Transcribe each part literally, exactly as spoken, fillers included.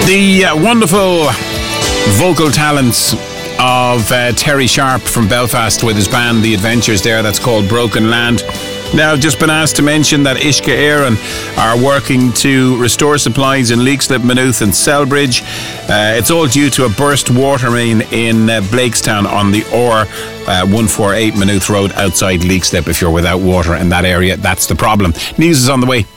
The uh, wonderful vocal talents of uh, Terry Sharp from Belfast with his band The Adventures there. That's called Broken Land. Now, I've just been asked to mention that Uisce Éireann are working to restore supplies in Leixlip, Maynooth and Selbridge. Uh, it's all due to a burst water main in uh, Blakestown on the O R uh, one forty-eight Maynooth Road outside Leixlip. If you're without water in that area, that's the problem. News is on the way.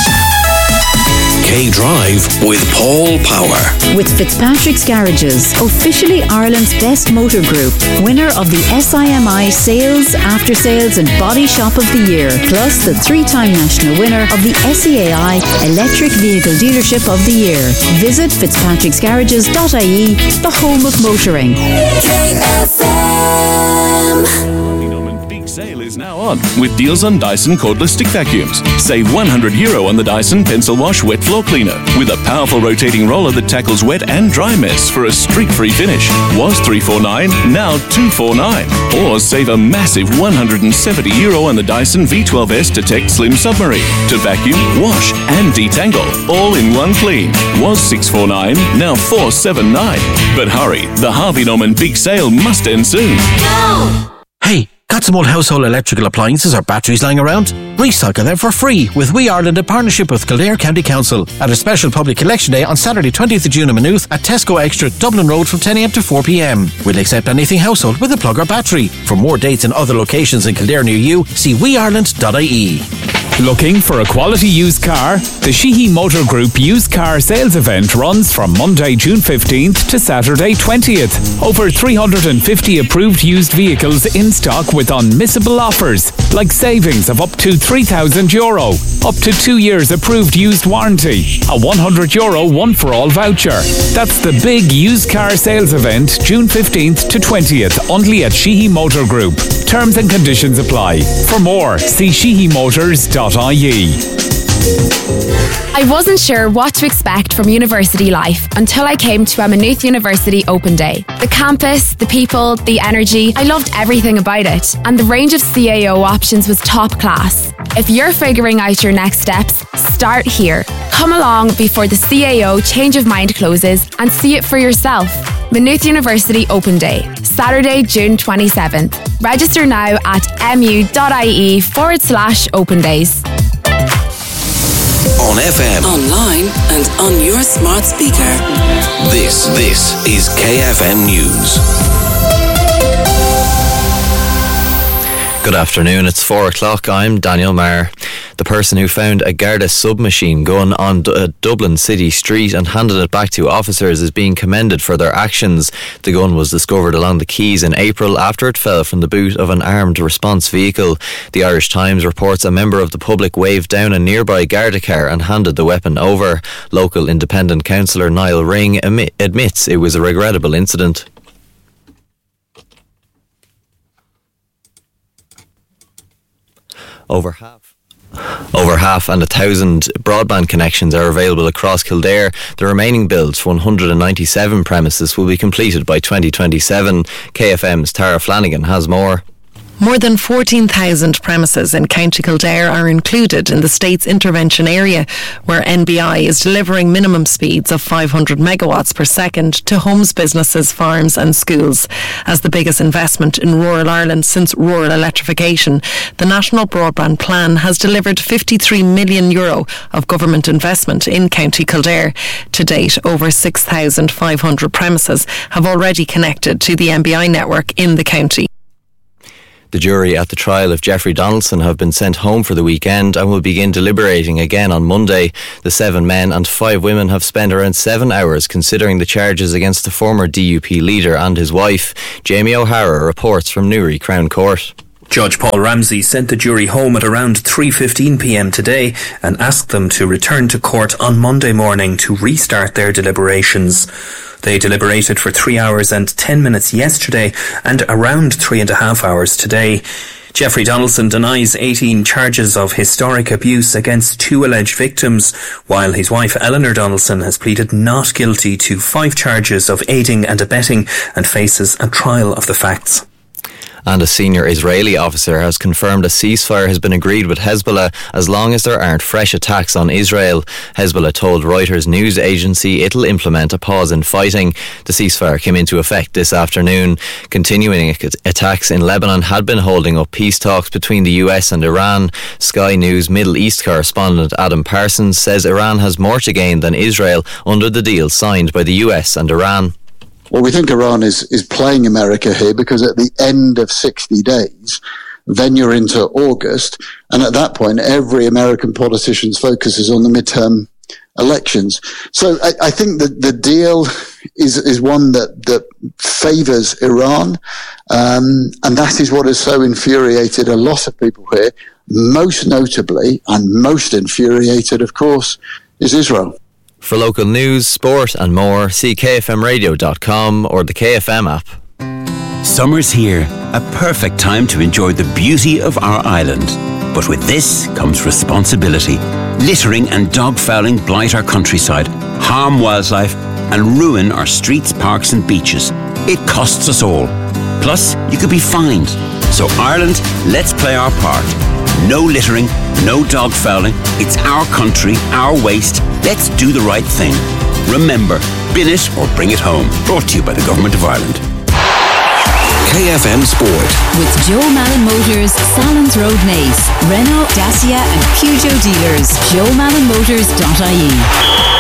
K-Drive with Paul Power. With Fitzpatrick's Garages, officially Ireland's best motor group, winner of the S I M I Sales, After Sales and Body Shop of the Year, plus the three-time national winner of the S E A I Electric Vehicle Dealership of the Year. Visit fitzpatricks garages dot I E, the home of motoring. K F M. Sale is now on with deals on Dyson cordless stick vacuums. Save one hundred euro on the Dyson Pencil Wash Wet Floor Cleaner with a powerful rotating roller that tackles wet and dry mess for a streak-free finish. Was three forty-nine, now two forty-nine. Or save a massive one hundred seventy euro on the Dyson V twelve S Detect Slim Submarine to vacuum, wash and detangle all in one clean. Was six forty-nine, now four seventy-nine. But hurry, the Harvey Norman big sale must end soon. Go! Hey, got some old household electrical appliances or batteries lying around? Recycle them for free with We Ireland in partnership with Kildare County Council at a special public collection day on Saturday twentieth of June in Maynooth at Tesco Extra, Dublin Road from ten a m to four p m. We'll accept anything household with a plug or battery. For more dates and other locations in Kildare near you, see we ireland dot I E. Looking for a quality used car? The Sheehy Motor Group used car sales event runs from Monday, June fifteenth to Saturday twentieth. Over three hundred fifty approved used vehicles in stock with unmissable offers, like savings of up to three thousand euro, up to two years approved used warranty, a one hundred euro one-for-all voucher. That's the big used car sales event, June fifteenth to twentieth, only at Sheehy Motor Group. Terms and conditions apply. For more, see sheehy motors dot I E. I wasn't sure what to expect from university life until I came to a Maynooth University Open Day. The campus, the people, the energy, I loved everything about it, and the range of C A O options was top class. If you're figuring out your next steps, start here. Come along before the C A O change of mind closes and see it for yourself. Maynooth University Open Day, Saturday, June twenty-seventh. Register now at mu.ie forward slash open days. On F M, online and on your smart speaker. This, this is K F M News. Good afternoon, it's four o'clock. I'm Daniel Maher. The person who found a Garda submachine gun on D- uh, Dublin City Street and handed it back to officers is being commended for their actions. The gun was discovered along the quays in April after it fell from the boot of an armed response vehicle. The Irish Times reports a member of the public waved down a nearby Garda car and handed the weapon over. Local independent councillor Niall Ring admi- admits it was a regrettable incident. Over half. Over half and a thousand broadband connections are available across Kildare. The remaining builds for one hundred ninety-seven premises will be completed by twenty twenty-seven. K F M's Tara Flanagan has more. More than fourteen thousand premises in County Kildare are included in the state's intervention area, where N B I is delivering minimum speeds of five hundred megawatts per second to homes, businesses, farms and schools. As the biggest investment in rural Ireland since rural electrification, the National Broadband Plan has delivered fifty-three million euro of government investment in County Kildare. To date, over six thousand five hundred premises have already connected to the N B I network in the county. The jury at the trial of Jeffrey Donaldson have been sent home for the weekend and will begin deliberating again on Monday. The seven men and five women have spent around seven hours considering the charges against the former D U P leader and his wife. Jamie O'Hara reports from Newry Crown Court. Judge Paul Ramsey sent the jury home at around three fifteen p m today and asked them to return to court on Monday morning to restart their deliberations. They deliberated for three hours and ten minutes yesterday and around three and a half hours today. Jeffrey Donaldson denies eighteen charges of historic abuse against two alleged victims, while his wife Eleanor Donaldson has pleaded not guilty to five charges of aiding and abetting and faces a trial of the facts. And a senior Israeli officer has confirmed a ceasefire has been agreed with Hezbollah as long as there aren't fresh attacks on Israel. Hezbollah told Reuters news agency it'll implement a pause in fighting. The ceasefire came into effect this afternoon. Continuing attacks in Lebanon had been holding up peace talks between the U S and Iran. Sky News Middle East correspondent Adam Parsons says Iran has more to gain than Israel under the deal signed by the U S and Iran. Well, we think Iran is, is playing America here because at the end of sixty days, then you're into August, and at that point, every American politician's focus is on the midterm elections. So I, I think that the deal is is one that, that favours Iran, um, and that is what has so infuriated a lot of people here. Most notably, and most infuriated, of course, is Israel. For local news, sport and more, see K F M radio dot com or the K F M app. Summer's here, a perfect time to enjoy the beauty of our island. But with this comes responsibility. Littering and dog fouling blight our countryside, harm wildlife and ruin our streets, parks and beaches. It costs us all. Plus, you could be fined. So Ireland, let's play our part. No littering, no dog fouling. It's our country, our waste. Let's do the right thing. Remember, bin it or bring it home. Brought to you by the Government of Ireland. K F M Sport. With Joe Malin Motors, Salons Road Nace, Renault, Dacia and Peugeot dealers. joe malin motors dot I E.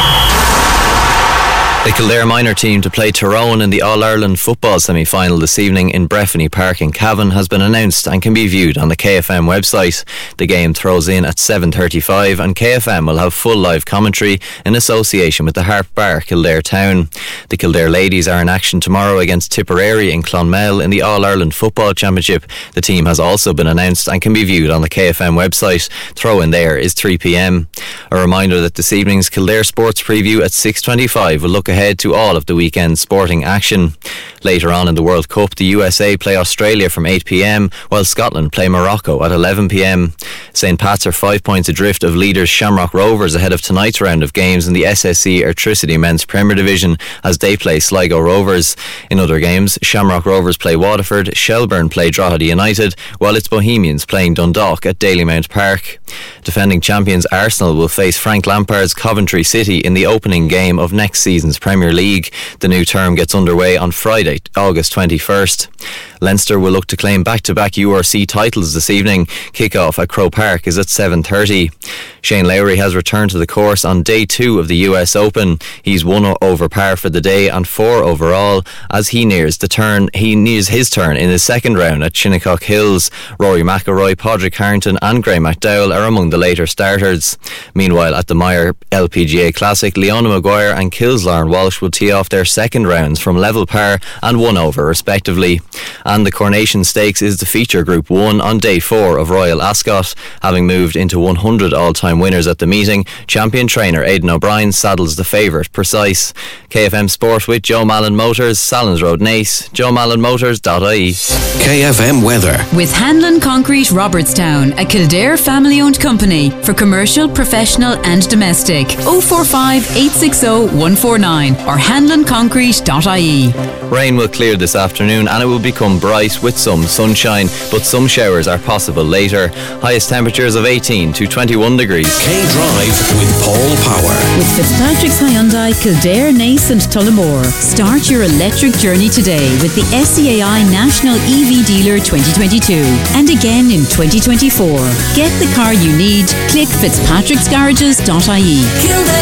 The Kildare minor team to play Tyrone in the All-Ireland football semi-final this evening in Breffni Park in Cavan has been announced and can be viewed on the K F M website. The game throws in at seven thirty-five and K F M will have full live commentary in association with the Harp Bar Kildare Town. The Kildare ladies are in action tomorrow against Tipperary in Clonmel in the All-Ireland Football Championship. The team has also been announced and can be viewed on the K F M website. Throw-in there is three p.m. A reminder that this evening's Kildare Sports Preview at six twenty-five will look ahead to all of the weekend's sporting action. Later on in the World Cup, the U S A play Australia from eight p.m, while Scotland play Morocco at eleven p.m. St Pat's are five points adrift of leaders Shamrock Rovers ahead of tonight's round of games in the S S E Airtricity Men's Premier Division as they play Sligo Rovers. In other games, Shamrock Rovers play Waterford, Shelbourne play Drogheda United, while it's Bohemians playing Dundalk at Dalymount Park. Defending champions Arsenal will face Frank Lampard's Coventry City in the opening game of next season's Premier League. The new term gets underway on Friday, August twenty-first. Leinster will look to claim back-to-back U R C titles this evening. Kick-off at Croke Park is at seven thirty. Shane Lowry has returned to the course on day two of the U S Open. He's one over par for the day and four overall as he nears the turn. He nears his turn in his second round at Shinnecock Hills. Rory McIlroy, Padraig Harrington and Graeme McDowell are among the later starters. Meanwhile, at the Meyer L P G A Classic, Leona Maguire and Killslauren Walsh will tee off their second rounds from level par and one over respectively. And the Coronation Stakes is the feature Group one on day four of Royal Ascot. Having moved into one hundred all-time winners at the meeting, champion trainer Aidan O'Brien saddles the favourite Precise. K F M Sport with Joe Malin Motors, Salons Road Nace, joe malin motors dot I E. K F M Weather. With Hanlon Concrete Robertstown, a Kildare family-owned company for commercial, professional and domestic. oh four five, eight six oh, one four nine or hanlon concrete dot I E. Rain will clear this afternoon and it will become bright with some sunshine, but some showers are possible later. Highest temperatures of eighteen to twenty-one degrees. K-Drive with Paul Power. With Fitzpatrick's Hyundai, Kildare, Nace and Tullamore. Start your electric journey today with the S C A I National E V Dealer twenty twenty-two and again in twenty twenty-four. Get the car you need. Click fitzpatricks garages dot I E. Kildare.